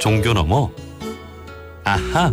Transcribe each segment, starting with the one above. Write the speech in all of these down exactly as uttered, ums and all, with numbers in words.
종교 넘어 아하.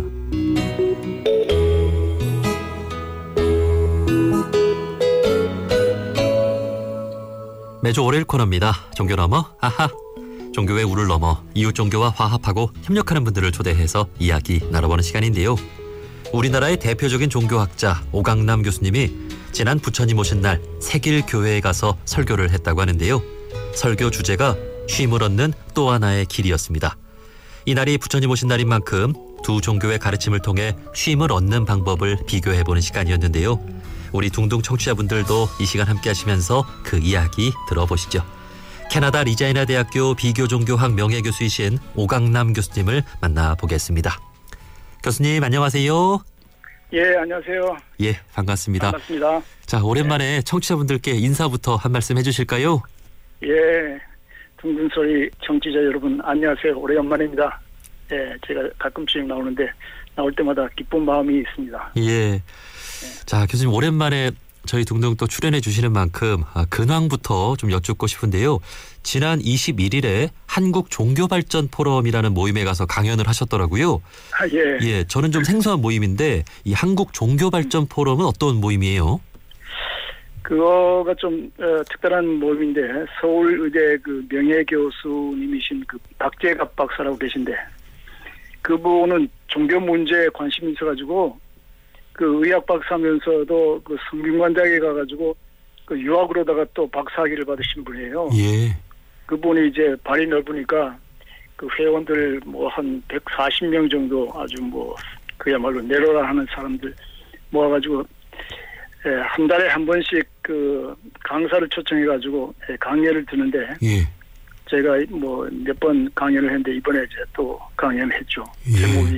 매주 월요일 코너입니다. 종교 넘어 아하. 종교의 우를 넘어 이웃 종교와 화합하고 협력하는 분들을 초대해서 이야기 나눠보는 시간인데요. 우리나라의 대표적인 종교학자 오강남 교수님이 지난 부처님 오신 날 세길교회에 가서 설교를 했다고 하는데요. 설교 주제가 쉼을 얻는 또 하나의 길이었습니다. 이날이 부처님 오신 날인 만큼 두 종교의 가르침을 통해 쉼을 얻는 방법을 비교해보는 시간이었는데요. 우리 둥둥 청취자분들도 이 시간 함께 하시면서 그 이야기 들어보시죠. 캐나다 리자이나 대학교 비교종교학 명예교수이신 오강남 교수님을 만나보겠습니다. 교수님 안녕하세요. 예, 안녕하세요. 예, 반갑습니다. 반갑습니다. 자, 오랜만에 네. 청취자분들께 인사부터 한 말씀 해주실까요? 예, 둥근소리 청취자 여러분 안녕하세요. 오래간만입니다. 예, 제가 가끔씩 나오는데 나올 때마다 기쁜 마음이 있습니다. 예. 예. 자, 교수님 오랜만에 저희 둥둥 또 출연해 주시는 만큼 아, 근황부터 좀 여쭙고 싶은데요. 지난 이십일 일에 한국 종교발전 포럼이라는 모임에 가서 강연을 하셨더라고요. 아, 예. 예, 저는 좀 생소한 모임인데 이 한국 종교발전 포럼은 어떤 모임이에요? 그거가 좀 어, 특별한 모임인데 서울의대 그 명예교수님이신 그 박재갑 박사라고 계신데 그분은 종교 문제에 관심이 있어가지고 그 의학 박사면서도 그 성균관대학에 가가지고 그 유학으로다가 또 박사학위를 받으신 분이에요. 예. 그분이 이제 발이 넓으니까 그 회원들 뭐 한 백사십 명 정도 아주 뭐 그야말로 내로라 하는 사람들 모아가지고 예, 한 달에 한 번씩 그 강사를 초청해가지고 예, 강연을 듣는데 예. 제가 뭐 몇 번 강연을 했는데 이번에 이제 또 강연을 했죠. 예. 제목이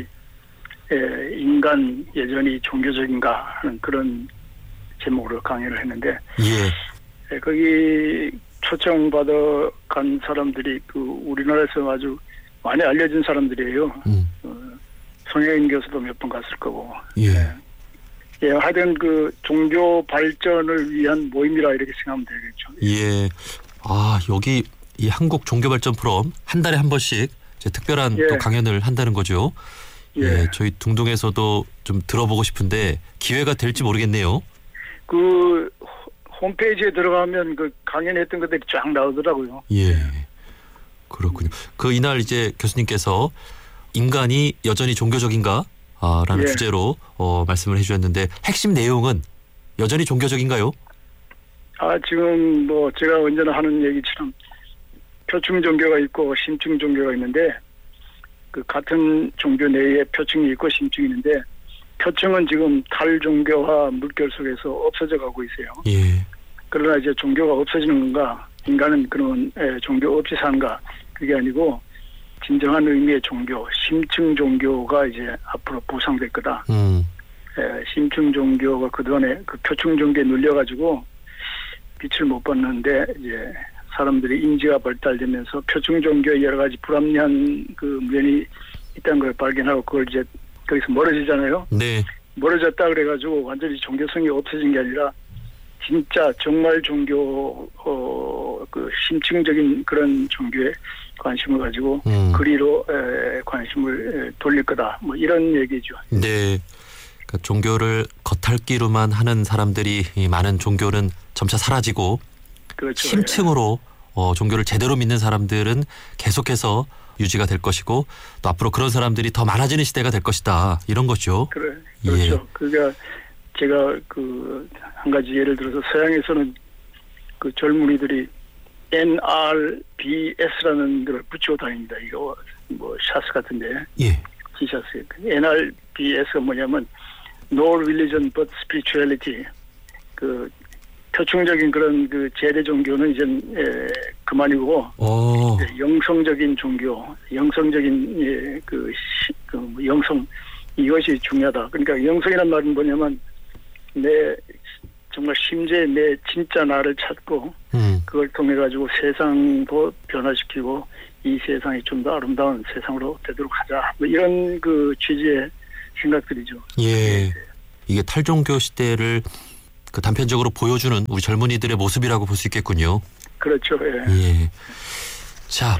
예, 인간 여전히 종교적인가 하는 그런 제목으로 강연을 했는데 예. 예, 거기 초청받아 간 사람들이 그 우리나라에서 아주 많이 알려진 사람들이에요. 음. 어, 송혜인 교수도 몇 번 갔을 거고. 예. 예. 예, 하여튼 그 종교 발전을 위한 모임이라 이렇게 생각하면 되겠죠. 예. 아, 여기 이 한국 종교발전 포럼 한 달에 한 번씩 이제 특별한 예. 또 강연을 한다는 거죠. 예. 예. 저희 둥둥에서도 좀 들어보고 싶은데 기회가 될지 모르겠네요. 그 홈페이지에 들어가면 그 강연했던 것들이 쫙 나오더라고요. 예. 그렇군요. 그 이날 이제 교수님께서 인간이 여전히 종교적인가? 아, 라는 예. 주제로 어, 말씀을 해주셨는데 핵심 내용은 여전히 종교적인가요? 아, 지금 뭐 제가 언제나 하는 얘기처럼 표층 종교가 있고 심층 종교가 있는데 그 같은 종교 내에 표층이 있고 심층이 있는데 표층은 지금 탈종교화 물결 속에서 없어져 가고 있어요. 예. 그러나 이제 종교가 없어지는 건가? 인간은 그런 에, 종교 없이 사는가? 그게 아니고 진정한 의미의 종교, 심층 종교가 이제 앞으로 부상될 거다. 음. 에, 심층 종교가 그동안에 그 표층 종교에 눌려가지고 빛을 못 봤는데 이제 사람들이 인지가 발달되면서 표층 종교의 여러 가지 불합리한 그 면이 있다는 걸 발견하고 그걸 이제 거기서 멀어지잖아요. 네. 멀어졌다 그래가지고 완전히 종교성이 없어진 게 아니라 진짜 정말 종교 어, 그 심층적인 그런 종교에 관심을 가지고 음. 그리로 에, 관심을 에, 돌릴 거다. 뭐 이런 얘기죠. 네. 그러니까 종교를 겉핥기로만 하는 사람들이 이 많은 종교는 점차 사라지고 그렇죠. 심층으로 어, 종교를 제대로 믿는 사람들은 계속해서 유지가 될 것이고 또 앞으로 그런 사람들이 더 많아지는 시대가 될 것이다. 이런 거죠. 그래, 그렇죠. 예. 그러니까 제가 그 한 가지 예를 들어서 서양에서는 그 젊은이들이 엔 알 비 에스라는 걸 붙이고 다닙니다. 이거 뭐 샤스 같은데. 예. 티셔츠. 엔 알 비 에스가 뭐냐면 No religion but spirituality. 그 표층적인 그런 그 제대 종교는 이제 에, 그만이고 오. 이제 영성적인 종교, 영성적인 예, 그, 시, 그 영성 이것이 중요하다. 그러니까 영성이란 말은 뭐냐면 내 정말 심지어 내 진짜 나를 찾고 음. 그걸 통해 가지고 세상도 변화시키고 이 세상이 좀 더 아름다운 세상으로 되도록 하자. 뭐 이런 그 취지의 생각들이죠. 예. 이게 탈종교 시대를 그 단편적으로 보여주는 우리 젊은이들의 모습이라고 볼 수 있겠군요. 그렇죠. 예. 예. 자,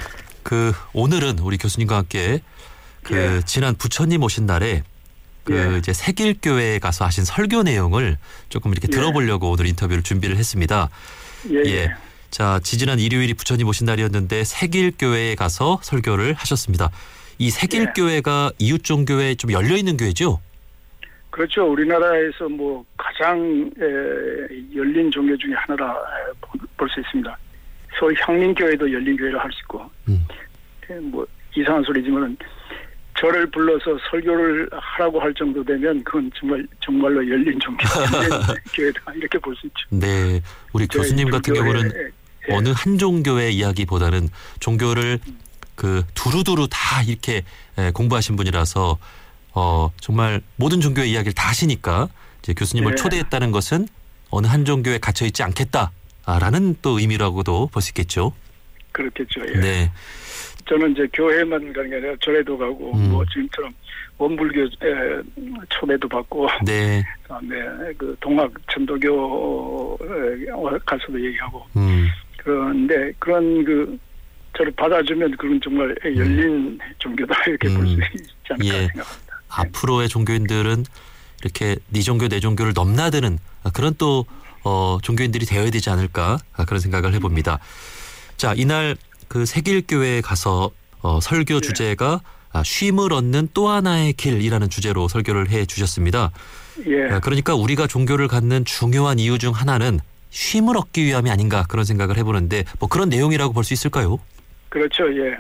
그 오늘은 우리 교수님과 함께 그 예. 지난 부처님 오신 날에 그 예. 이제 새길교회에 가서 하신 설교 내용을 조금 이렇게 예. 들어보려고 오늘 인터뷰를 준비를 했습니다. 예. 예. 예. 자, 지지난 일요일이 부처님 오신 날이었는데 새길교회에 가서 설교를 하셨습니다. 이 새길교회가 이웃 종교에 좀 열려 있는 교회죠? 그렇죠. 우리나라에서 뭐 가장 에, 열린 종교 중에 하나라 볼 수 있습니다. 소위 향민교회도 열린 교회라 할 수 있고, 음. 에, 뭐 이상한 소리지만은 저를 불러서 설교를 하라고 할 정도 되면 그건 정말 정말로 열린 종교, 열린 교회다 이렇게 볼 수 있죠. 네, 우리 교수님 같은 경우는 예. 어느 한 종교의 이야기보다는 종교를 그 두루두루 다 이렇게 공부하신 분이라서 어 정말 모든 종교의 이야기를 다 하시니까 이제 교수님을 네. 초대했다는 것은 어느 한 종교에 갇혀 있지 않겠다라는 또 의미라고도 볼 수 있겠죠. 그렇겠죠. 예. 네. 저는 이제 교회만 가는 게 아니라 절에도 가고 음. 뭐 지금처럼 원불교 에, 초대도 받고 네. 그다음에 그 동학 천도교 가서도 얘기하고 음. 그런데 그런 그 저를 받아주면 그건 정말 열린 음. 종교다 이렇게 음. 볼 수 있지 않을까 예. 생각합니다. 앞으로의 종교인들은 이렇게 네 종교 내 종교를 넘나드는 그런 또 어, 종교인들이 되어야 되지 않을까 그런 생각을 해봅니다. 자, 이날 그 새길교회에 가서 어, 설교 네. 주제가 쉼을 얻는 또 하나의 길이라는 주제로 설교를 해 주셨습니다. 예. 그러니까 우리가 종교를 갖는 중요한 이유 중 하나는 쉼을 얻기 위함이 아닌가 그런 생각을 해보는데 뭐 그런 내용이라고 볼 수 있을까요? 그렇죠. 예.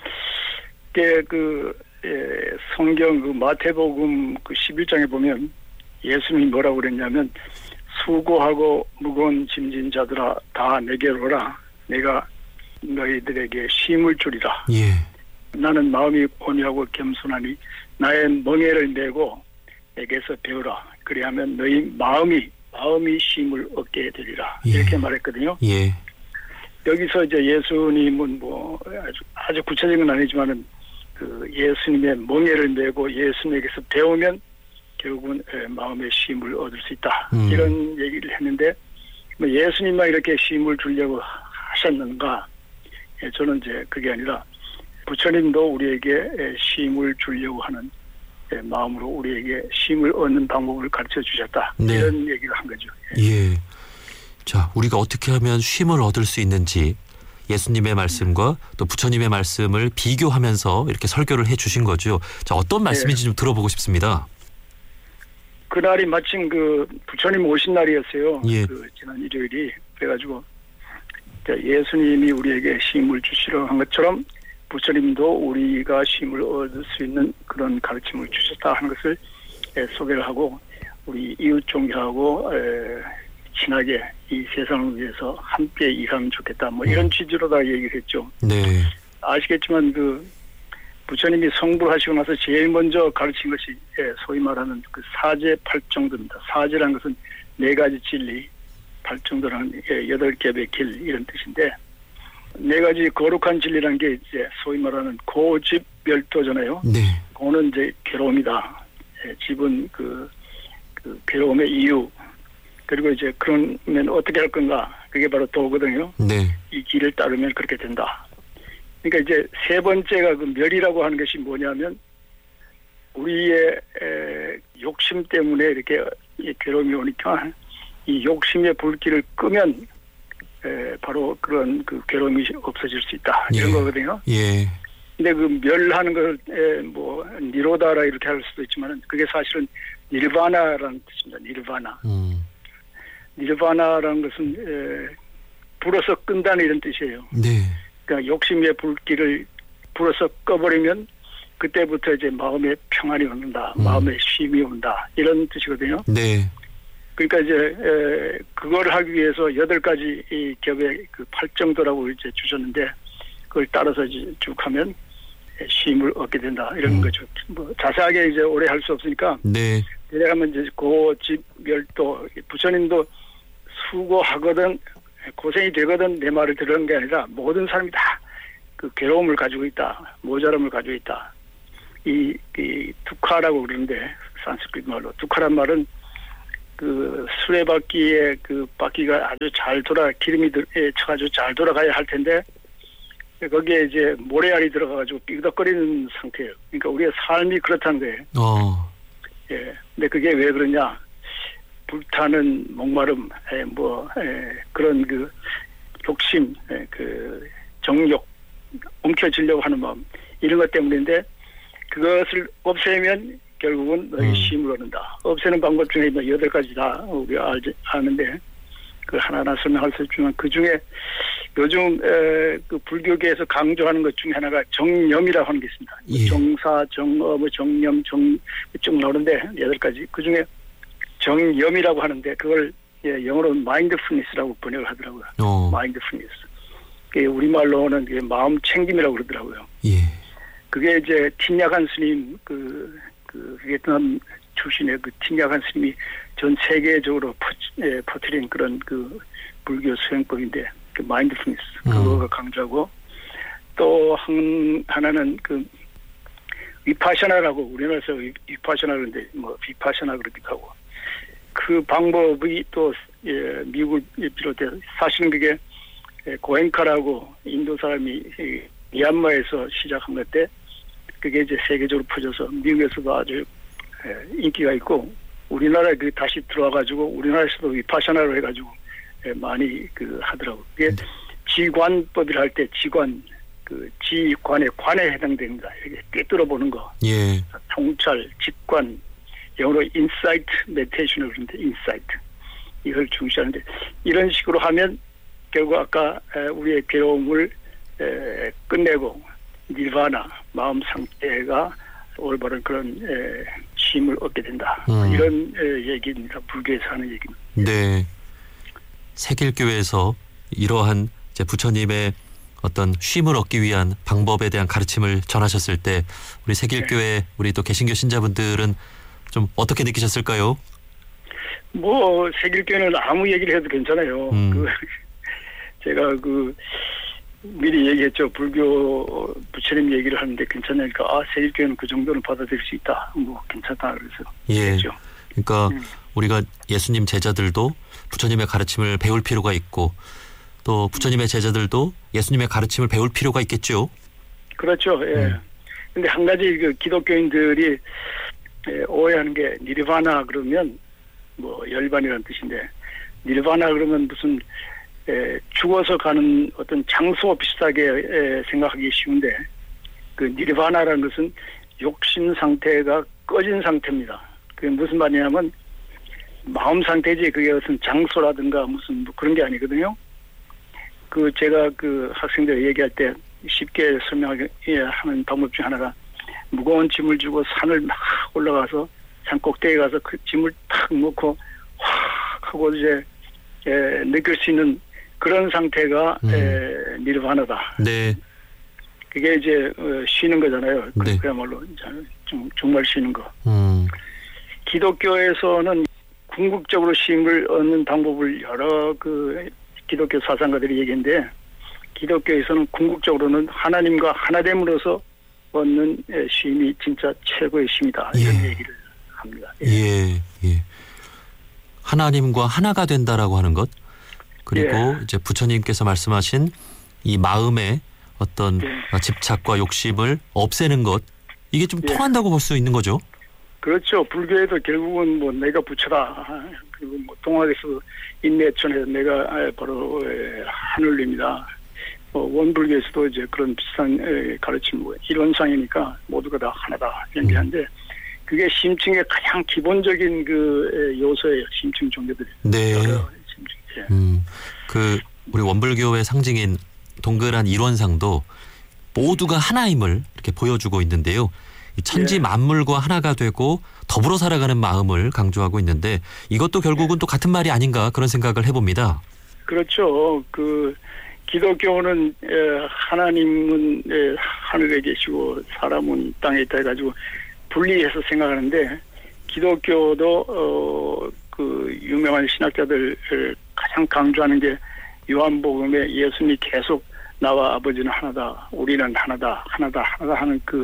그, 그 예, 성경 그 마태복음 그 십일 장에 보면 예수님이 뭐라고 그랬냐면 수고하고 무거운 짐진 자들아 다 내게로 오라. 내가 너희들에게 쉼을 주리라. 예. 나는 마음이 온유하고 겸손하니 나의 멍에를 메고 내게서 배우라. 그리하면 너희 마음이 마음이 쉼을 얻게 되리라. 예. 이렇게 말했거든요. 예. 여기서 이제 예수님은 뭐 아주, 아주 구체적인 건 아니지만은 그 예수님의 멍에를 메고 예수님에게서 배우면 결국은 마음의 쉼을 얻을 수 있다. 음. 이런 얘기를 했는데 뭐 예수님만 이렇게 쉼을 주려고 하셨는가? 저는 이제 그게 아니라 부처님도 우리에게 쉼을 주려고 하는 마음으로 우리에게 쉼을 얻는 방법을 가르쳐 주셨다. 네. 이런 얘기를 한 거죠. 예. 자, 우리가 어떻게 하면 쉼을 얻을 수 있는지 예수님의 말씀과 또 부처님의 말씀을 비교하면서 이렇게 설교를 해 주신 거죠. 자, 어떤 말씀인지 네. 좀 들어보고 싶습니다. 그날이 마침 그 부처님 오신 날이었어요. 예. 그 지난 일요일이. 그래가지고 예수님이 우리에게 쉼을 주시려 한 것처럼 부처님도 우리가 쉼을 얻을 수 있는 그런 가르침을 주셨다 하는 것을 소개를 하고 우리 이웃 종교하고 친하게 이 세상을 위해서 함께 일하면 좋겠다. 뭐 이런 취지로 다 얘기를 했죠. 네. 아시겠지만 그 부처님이 성불하시고 나서 제일 먼저 가르친 것이 소위 말하는 그 사제 팔정도입니다. 사제라는 것은 네 가지 진리, 팔정도라는 여덟 겹의 길 이런 뜻인데 네 가지 거룩한 진리라는 게 이제 소위 말하는 고집멸도잖아요. 네. 고는 이제 괴로움이다. 집은 그, 그 괴로움의 이유. 그리고 이제 그러면 어떻게 할 건가? 그게 바로 도거든요. 네. 이 길을 따르면 그렇게 된다. 그러니까 이제 세 번째가 그 멸이라고 하는 것이 뭐냐면 우리의 에, 욕심 때문에 이렇게 괴로움이 오니까 이 욕심의 불길을 끄면 에, 바로 그런 그 괴로움이 없어질 수 있다. 이런 예. 거거든요. 예. 근데 그 멸하는 걸 뭐 니로다라 이렇게 할 수도 있지만 그게 사실은 니르바나라는 뜻입니다. 니르바나. 음. 니르바나라는 것은 에, 불어서 끈다는 이런 뜻이에요. 네. 그러니까 욕심의 불길을 불어서 꺼버리면 그때부터 이제 마음의 평안이 온다. 음. 마음의 쉼이 온다. 이런 뜻이거든요. 네. 그러니까 이제 에, 그걸 하기 위해서 여덟 가지 이 겹의 그 팔정도라고 이제 주셨는데 그걸 따라서 이제 쭉 하면 쉼을 얻게 된다. 이런 음. 거죠. 뭐 자세하게 이제 오래 할 수 없으니까. 네. 내가면 이제 고집멸도 부처님도 수고하거든 고생이 되거든 내 말을 들은 게 아니라 모든 사람이 다 그 괴로움을 가지고 있다. 모자람을 가지고 있다. 이, 이 두카라고 그러는데 산스크리트 말로 두카란 말은 그 수레바퀴에 그 바퀴가 아주 잘 돌아 기름이 들, 에 쳐가지고 잘 돌아가야 할 텐데 거기에 이제 모래알이 들어가가지고 삐그덕거리는 상태예요. 그러니까 우리의 삶이 그렇다는 거예요. 어. 예. 근데 그게 왜 그러냐? 불타는 목마름, 에, 뭐 에, 그런 그 욕심, 에, 그 정욕, 움켜쥐려고 하는 마음 이런 것 때문인데 그것을 없애면 결국은 너희 음. 쉼을 얻는다. 없애는 방법 중에 뭐 여덟 가지 다 우리가 알지, 아는데 그 하나하나 설명할 수 있지만 그 중에 요즘 에, 그 불교계에서 강조하는 것 중에 하나가 정념이라고 하는 게 있습니다. 예. 정사, 정어, 뭐 정념, 정 쭉 나오는데 여덟 가지. 그 중에 정념이라고 하는데 그걸 예, 영어로 마인드풀니스라고 번역을 하더라고요. 어. 마인드풀니스. 그게 우리말로는 그게 마음 챙김이라고 그러더라고요. 예. 그게 이제 틴야간 스님 그, 그 베트남 출신의 그 틴야간 스님이 전 세계적으로 퍼, 예, 퍼뜨린 그런 그 불교 수행법인데 그 마인드풀니스 그거가 강조하고 또 한 하나는 그 위파샤나라고 우리나라에서 위파샤나 그러는데 뭐 비파샤나 그러기도 하고 그 방법이 또 예, 미국을 비롯해 사실은 그게 고엔카라고 인도 사람이 미얀마에서 시작한 건데 그게 이제 세계적으로 퍼져서 미국에서도 아주 인기가 있고 우리나라에 그 다시 들어와가지고 우리나라에서도 위파샤나로 해가지고 많이 그 하더라고. 그게 지관법이라 할 때 지관 그 지관의 관에 해당됩니다. 이렇게 꿰뚫어 보는 거. 예. 통찰, 직관, 영어로 인사이트 메디테이션을 그러는데 인사이트 이걸 중시하는데 이런 식으로 하면 결국 아까 우리의 괴로움을 끝내고 니르바나 마음 상태가 올바른 그런 쉼을 얻게 된다. 음. 이런 얘기입니다. 불교에서 하는 얘기입니다. 네. 세길교에서 이러한 이제 부처님의 어떤 쉼을 얻기 위한 방법에 대한 가르침을 전하셨을 때 우리 세길교회 우리 또 개신교 신자분들은 좀 어떻게 느끼셨을까요? 뭐 세길교회는 아무 얘기를 해도 괜찮아요. 음. 그 제가 그 미리 얘기했죠. 불교 부처님 얘기를 하는데 괜찮으니까 아 세길교회는 그 정도는 받아들일 수 있다. 뭐 괜찮다 그래서 예. 했죠. 그러니까 음. 우리가 예수님 제자들도 부처님의 가르침을 배울 필요가 있고 또 부처님의 제자들도 예수님의 가르침을 배울 필요가 있겠죠. 그렇죠. 예. 음. 근데 한 가지 그 기독교인들이 예, 오해하는 게 니르바나 그러면 뭐 열반이라는 뜻인데 니르바나 그러면 무슨 에, 죽어서 가는 어떤 장소 비슷하게 에, 생각하기 쉬운데 그 니르바나라는 것은 욕심 상태가 꺼진 상태입니다. 그게 무슨 말이냐면 마음 상태지 그게 무슨 장소라든가 무슨 뭐 그런 게 아니거든요. 그 제가 그 학생들 얘기할 때 쉽게 설명하는 방법 중 하나가 무거운 짐을 주고 산을 막 올라가서 산 꼭대기에 가서 그 짐을 탁 놓고 확 하고 이제 에, 느낄 수 있는 그런 상태가 음. 에, 니르바나다. 네. 그게 이제 어, 쉬는 거잖아요. 네. 그야말로 이제 좀 정말 쉬는 거. 음. 기독교에서는 궁극적으로 쉼을 얻는 방법을 여러 그 기독교 사상가들이 얘기했는데 기독교에서는 궁극적으로는 하나님과 하나됨으로서 얻는 쉼이 진짜 최고의 쉼이다. 이런 예. 얘기를 합니다. 예. 예. 예. 하나님과 하나가 된다라고 하는 것 그리고 예. 이제 부처님께서 말씀하신 이 마음의 어떤 예. 집착과 욕심을 없애는 것 이게 좀 예. 통한다고 볼 수 있는 거죠. 그렇죠. 불교에도 결국은 뭐 내가 부처다. 그리고 뭐 동학에서 인내천에서 내가 바로 하늘님이다. 뭐 원불교에서도 이제 그런 비슷한 가르침, 뭐 이론상이니까 모두가 다 하나다 얘기하는데 그게 심층의 가장 기본적인 그 요소예요. 심층 종교들이. 네. 심층. 예. 음, 그 우리 원불교의 상징인 동그란 일원상도 모두가 하나임을 이렇게 보여주고 있는데요. 이 천지 예. 만물과 하나가 되고 더불어 살아가는 마음을 강조하고 있는데 이것도 결국은 또 같은 말이 아닌가 그런 생각을 해봅니다. 그렇죠. 그 기독교는 하나님은 하늘에 계시고 사람은 땅에 있다 해가지고 분리해서 생각하는데 기독교도 어, 그 유명한 신학자들 가장 강조하는 게 요한복음에 예수님이 계속 나와 아버지는 하나다, 우리는 하나다, 하나다, 하나다 하는 그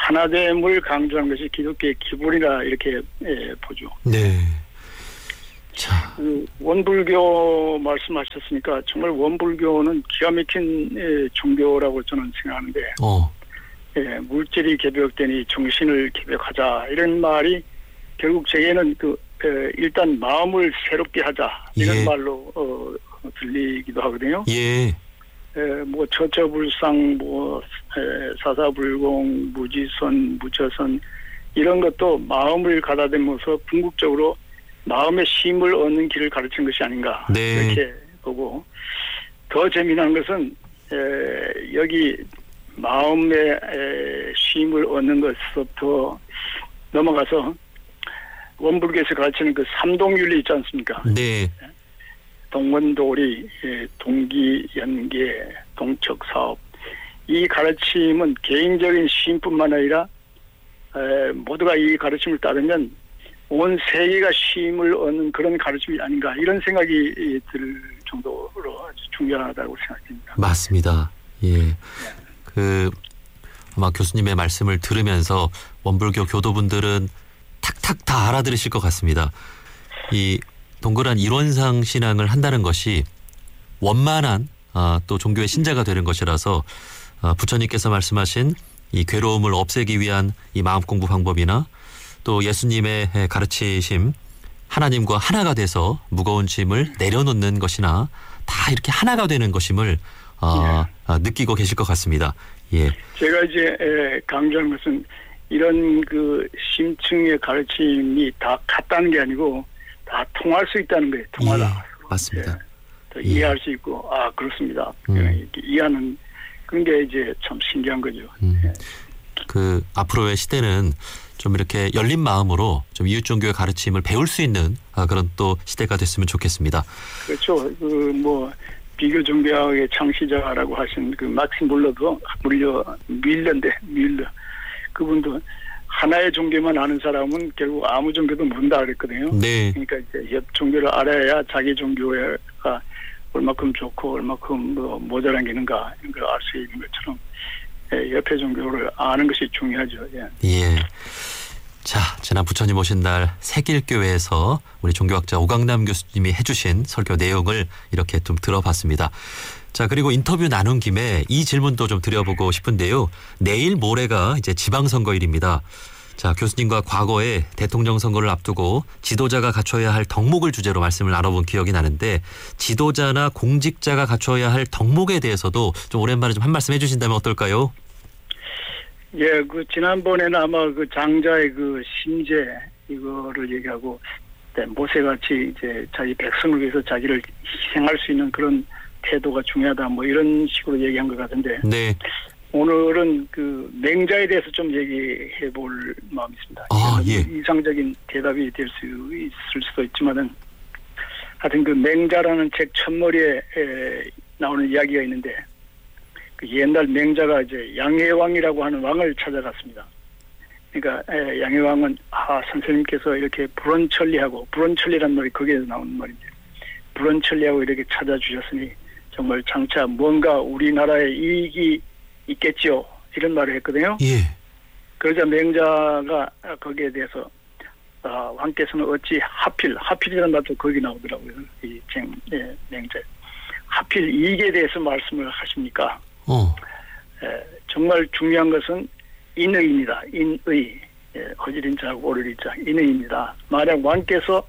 하나됨을 강조하는 것이 기독교의 기본이라 이렇게 예, 보죠. 네. 자, 그 원불교 말씀하셨으니까 정말 원불교는 기가 막힌 예, 종교라고 저는 생각하는데 어, 예, 물질이 개벽되니 정신을 개벽하자 이런 말이 결국 제게는 그 에, 일단 마음을 새롭게 하자 이런 예. 말로 어, 들리기도 하거든요. 예, 에, 뭐 처처불상, 뭐 에, 사사불공, 무지선, 무처선 이런 것도 마음을 가다듬어서 궁극적으로 마음의 쉼을 얻는 길을 가르친 것이 아닌가 네. 이렇게 보고 더 재미난 것은 에, 여기 마음의 에, 쉼을 얻는 것부터 넘어가서 원불교에서 가르치는 그 삼동윤리 있지 않습니까? 네, 동원도리, 예, 동기연계, 동척사업 이 가르침은 개인적인 쉼뿐만 아니라 에, 모두가 이 가르침을 따르면 온 세계가 쉼을 얻는 그런 가르침이 아닌가 이런 생각이 들 정도로 아주 중요하다고 생각합니다. 맞습니다. 예, 그 아마 교수님의 말씀을 들으면서 원불교 교도분들은 탁탁 다 알아들으실 것 같습니다. 이 동그란 이론상 신앙을 한다는 것이 원만한 아, 또 종교의 신자가 되는 것이라서 아, 부처님께서 말씀하신 이 괴로움을 없애기 위한 이 마음 공부 방법이나 또 예수님의 가르치심 하나님과 하나가 돼서 무거운 짐을 내려놓는 것이나 다 이렇게 하나가 되는 것임을 아, 예. 아, 느끼고 계실 것 같습니다. 예, 제가 이제 에, 강조하는 것은 이런 그 심층의 가르침이 다 같다는 게 아니고 다 통할 수 있다는 거예요. 통하다. 예, 맞습니다. 예, 더 예. 이해할 수 있고 아 그렇습니다. 음. 이렇게 이해하는 그런 게 이제 참 신기한 거죠. 음. 예. 그 앞으로의 시대는 좀 이렇게 열린 마음으로 좀 이웃 종교의 가르침을 배울 수 있는 아, 그런 또 시대가 됐으면 좋겠습니다. 그렇죠. 그 뭐 비교 종교학의 창시자라고 하신 그 막스 물러도 물려 밀러인데 밀러 그분도 하나의 종교만 아는 사람은 결국 아무 종교도 모른다 그랬거든요. 네, 그러니까 이제 옆 종교를 알아야 자기 종교가 얼마큼 좋고 얼마큼 뭐 모자란 게 있는가 이런 걸 알 수 있는 것처럼 예, 옆에 종교를 아는 것이 중요하죠. 예. 예. 자, 지난 부처님 오신 날 새길교회에서 우리 종교학자 오강남 교수님이 해주신 설교 내용을 이렇게 좀 들어봤습니다. 자, 그리고 인터뷰 나눈 김에 이 질문도 좀 드려보고 싶은데요. 내일 모레가 이제 지방선거일입니다. 자, 교수님과 과거에 대통령 선거를 앞두고 지도자가 갖춰야 할 덕목을 주제로 말씀을 나눠본 기억이 나는데 지도자나 공직자가 갖춰야 할 덕목에 대해서도 좀 오랜만에 좀 한 말씀 해주신다면 어떨까요? 예, 그 지난번에는 아마 그 장자의 그 심재 이거를 얘기하고 네, 모세같이 이제 자기 백성을 위해서 자기를 희생할 수 있는 그런 태도가 중요하다 뭐 이런 식으로 얘기한 것 같은데 네. 오늘은 그 맹자에 대해서 좀 얘기해 볼 마음이 있습니다. 아, 예. 이상적인 대답이 될 수 있을 수도 있지만은 하여튼 그 맹자라는 책 첫머리에 에, 나오는 이야기가 있는데 그 옛날 맹자가 이제 양해왕이라고 하는 왕을 찾아갔습니다. 그러니까 에, 양해왕은 아 선생님께서 이렇게 불언천리하고 불언천리란 말이 거기에서 나오는 말인데 불언천리하고 이렇게 찾아주셨으니 정말 장차 뭔가 우리나라에 이익이 있겠지요. 이런 말을 했거든요. 예. 그러자 맹자가 거기에 대해서 아, 왕께서는 어찌 하필 하필이라는 말도 거기 나오더라고요. 이 쟁, 예, 맹자. 하필 이익에 대해서 말씀을 하십니까? 어. 에, 정말 중요한 것은 인의입니다. 인의. 예, 허지린 자하고 오르린 자. 인의입니다. 만약 왕께서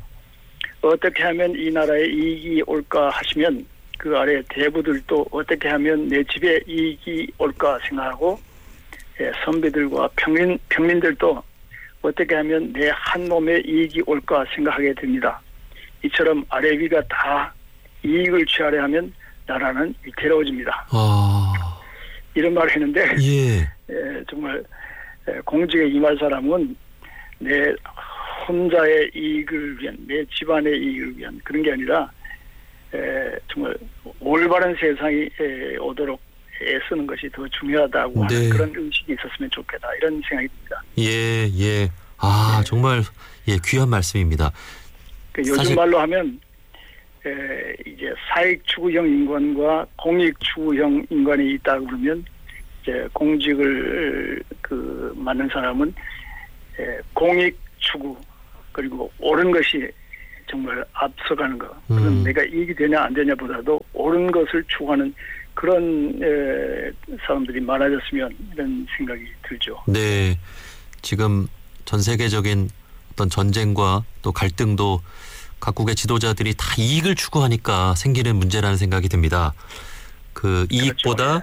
어떻게 하면 이 나라에 이익이 올까 하시면 그 아래 대부들도 어떻게 하면 내 집에 이익이 올까 생각하고 예, 선비들과 평민, 평민들도 어떻게 하면 내 한 몸에 이익이 올까 생각하게 됩니다. 이처럼 아래 위가 다 이익을 취하려 하면 나라는 위태로워집니다. 아. 이런 말을 했는데 예. 예, 정말 공직에 임할 사람은 내 혼자의 이익을 위한 내 집안의 이익을 위한 그런 게 아니라 에, 정말 올바른 세상이 에, 오도록 애쓰는 것이 더 중요하다고 네. 하는 그런 의식이 있었으면 좋겠다 이런 생각이 듭니다. 예, 예. 아, 네. 정말 예, 귀한 말씀입니다. 그 요즘 사실- 말로 하면 에, 이제 사익 추구형 인간과 공익 추구형 인간이 있다고 그러면 이제 공직을 그 맡는 사람은 에, 공익 추구 그리고 옳은 것이 정말 앞서가는 거. 그런 음. 내가 이익이 되냐 안 되냐보다도 옳은 것을 추구하는 그런 에, 사람들이 많아졌으면 이런 생각이 들죠. 네. 지금 전 세계적인 어떤 전쟁과 또 갈등도 각국의 지도자들이 다 이익을 추구하니까 생기는 문제라는 생각이 듭니다. 그 이익보다 그렇죠.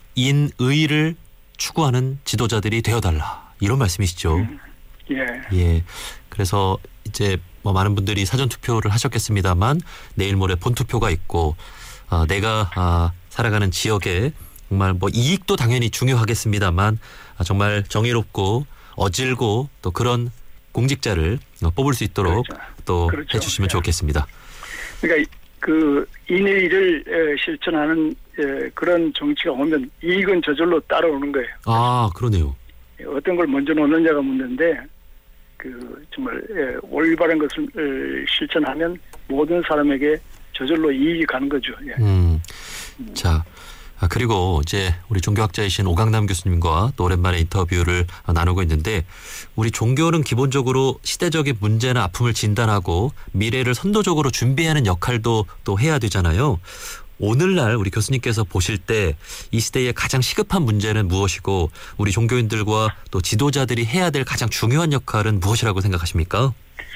인의를 추구하는 지도자들이 되어달라. 이런 말씀이시죠. 음. 예. 예. 그래서 이제 뭐 많은 분들이 사전 투표를 하셨겠습니다만 내일 모레 본 투표가 있고 어, 내가 아, 살아가는 지역에 정말 뭐 이익도 당연히 중요하겠습니다만 아, 정말 정의롭고 어질고 또 그런 공직자를 뽑을 수 있도록 그렇죠. 또 그렇죠. 해주시면 예. 좋겠습니다. 그러니까 그 인의를 에, 실천하는 에, 그런 정치가 오면 이익은 저절로 따라오는 거예요. 아, 그러네요. 어떤 걸 먼저 놓느냐가 문제인데 그 정말 에, 올바른 것을 에, 실천하면 모든 사람에게 저절로 이익이 가는 거죠. 예. 음, 자. 아, 그리고 이제 우리 종교학자이신 오강남 교수님과 또 오랜만에 인터뷰를 나누고 있는데 우리 종교는 기본적으로 시대적인 문제나 아픔을 진단하고 미래를 선도적으로 준비하는 역할도 또 해야 되잖아요. 오늘날 우리 교수님께서 보실 때 이 시대의 가장 시급한 문제는 무엇이고 우리 종교인들과 또 지도자들이 해야 될 가장 중요한 역할은 무엇이라고 생각하십니까?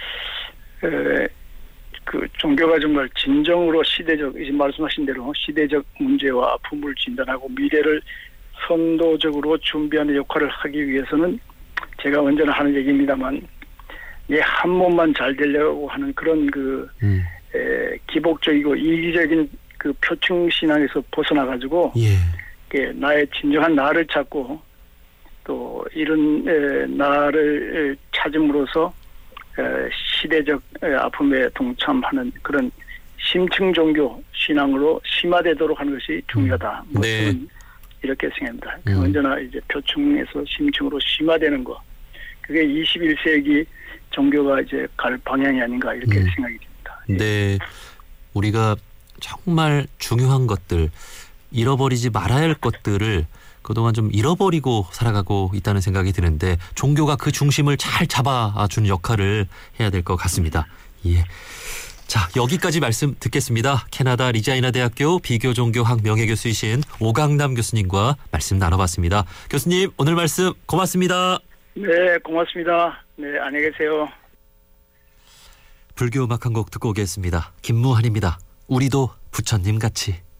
에, 그 종교가 정말 진정으로 시대적, 이제 말씀하신 대로 시대적 문제와 아픔을 진단하고 미래를 선도적으로 준비하는 역할을 하기 위해서는 제가 언제나 하는 얘기입니다만 내 한 몸만 잘 되려고 하는 그런 그 음. 에, 기복적이고 이기적인 그 표층 신앙에서 벗어나 가지고 예. 나의 진정한 나를 찾고 또 이런 에, 나를 찾음으로써 시대적 아픔에 동참하는 그런 심층 종교 신앙으로 심화되도록 하는 것이 중요하다. 뭐 네. 저는 이렇게 생각합니다. 음. 언제나 이제 표층에서 심층으로 심화되는 거. 그게 이십일 세기 종교가 이제 갈 방향이 아닌가 이렇게 음. 생각이 듭니다. 예. 네. 우리가 정말 중요한 것들, 잃어버리지 말아야 할 것들을 그동안 좀 잃어버리고 살아가고 있다는 생각이 드는데 종교가 그 중심을 잘 잡아주는 역할을 해야 될 것 같습니다. 예. 자, 여기까지 말씀 듣겠습니다. 캐나다 리자이나 대학교 비교종교학 명예교수이신 오강남 교수님과 말씀 나눠봤습니다. 교수님, 오늘 말씀 고맙습니다. 네, 고맙습니다. 네, 안녕히 계세요. 불교 음악 한 곡 듣고 오겠습니다. 김무한입니다. 우리도 부처님 같이.